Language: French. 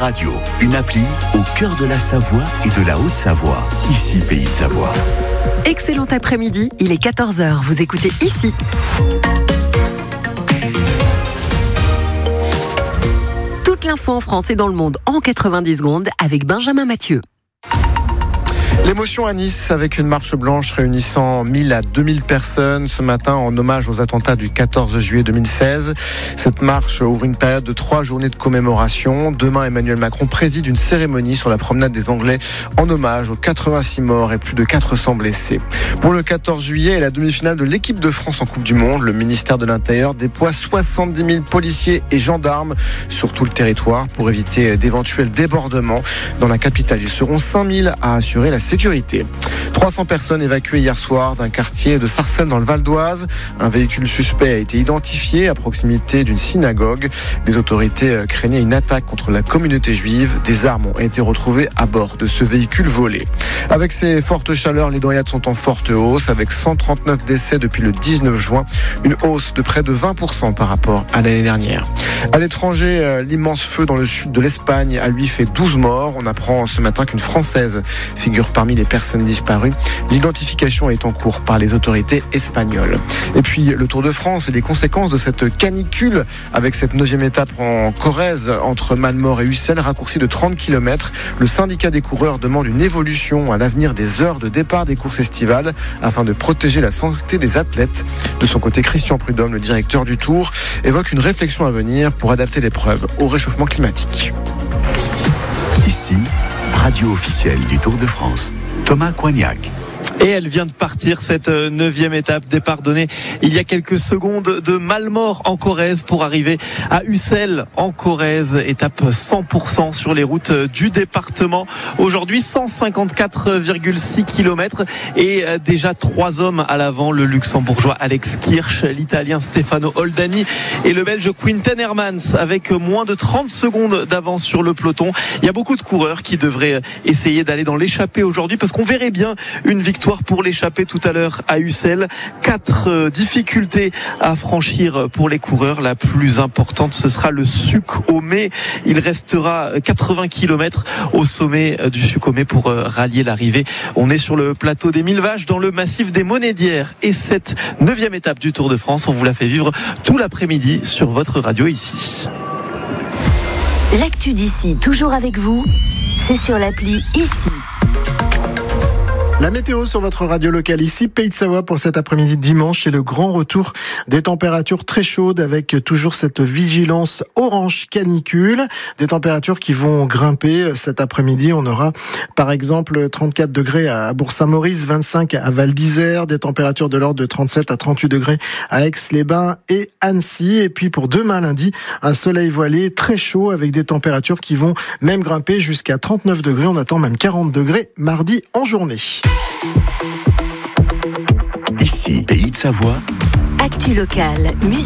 Radio, une appli au cœur de la Savoie et de la Haute-Savoie. Ici, Pays de Savoie. Excellent après-midi, il est 14h, vous écoutez ici. Toute l'info en France et dans le monde en 90 secondes avec Benjamin Mathieu. L'émotion à Nice avec une marche blanche réunissant 1000 à 2000 personnes ce matin en hommage aux attentats du 14 juillet 2016. Cette marche ouvre une période de 3 journées de commémoration. Demain, Emmanuel Macron préside une cérémonie sur la promenade des Anglais en hommage aux 86 morts et plus de 400 blessés. Pour le 14 juillet et la demi-finale de l'équipe de France en Coupe du Monde, le ministère de l'Intérieur déploie 70 000 policiers et gendarmes sur tout le territoire pour éviter d'éventuels débordements. Dans la capitale, ils seront 5000 à assurer la sécurité. 300 personnes évacuées hier soir d'un quartier de Sarcelles dans le Val d'Oise. Un véhicule suspect a été identifié à proximité d'une synagogue. Les autorités craignaient une attaque contre la communauté juive. Des armes ont été retrouvées à bord de ce véhicule volé. Avec ces fortes chaleurs, les noyades sont en forte hausse avec 139 décès depuis le 19 juin. Une hausse de près de 20% par rapport à l'année dernière. À l'étranger, l'immense feu dans le sud de l'Espagne a lui fait 12 morts. On apprend ce matin qu'une Française figure parmi les personnes disparues. L'identification est en cours par les autorités espagnoles. Et puis le Tour de France et les conséquences de cette canicule avec cette 9e étape en Corrèze entre Malemort et Ussel, raccourcie de 30 km. Le syndicat des coureurs demande une évolution à l'avenir des heures de départ des courses estivales afin de protéger la santé des athlètes. De son côté, Christian Prudhomme, le directeur du Tour, évoque une réflexion à venir pour adapter l'épreuve au réchauffement climatique. Ici, radio officielle du Tour de France. Thomas Coignac. Et elle vient de partir, cette 9e étape, départ donné il y a quelques secondes de Malemort en Corrèze pour arriver à Ussel en Corrèze. Étape 100% sur les routes du département. Aujourd'hui, 154,6 km et déjà 3 hommes à l'avant. Le luxembourgeois Alex Kirch, l'italien Stefano Oldani et le belge Quinten Hermans avec moins de 30 secondes d'avance sur le peloton. Il y a beaucoup de coureurs qui devraient essayer d'aller dans l'échappée aujourd'hui parce qu'on verrait bien une victoire pour l'échappée tout à l'heure à Ussel. 4 difficultés à franchir pour les coureurs. La plus importante, ce sera le Suc au Mets. Il restera 80 km au sommet du Suc au Mets pour rallier l'arrivée. On est sur le plateau des 1000 Vaches dans le massif des Monédières. Et cette 9e étape du Tour de France, on vous la fait vivre tout l'après-midi sur votre radio ici. L'actu d'ici, toujours avec vous, c'est sur l'appli ici. La météo sur votre radio locale ici, Pays de Savoie pour cet après-midi de dimanche. C'est le grand retour des températures très chaudes avec toujours cette vigilance orange canicule. Des températures qui vont grimper cet après-midi. On aura par exemple 34 degrés à Bourg-Saint-Maurice, 25 à Val d'Isère, des températures de l'ordre de 37 à 38 degrés à Aix-les-Bains et Annecy. Et puis pour demain lundi, un soleil voilé très chaud avec des températures qui vont même grimper jusqu'à 39 degrés. On attend même 40 degrés mardi en journée. Ici, Pays de Savoie. Actu locale, musique.